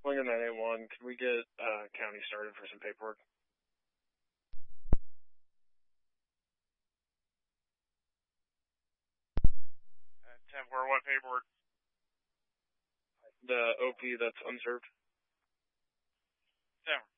Lincoln 981, can we get county started for some paperwork? 10 for what paperwork? The OP that's unserved. 10.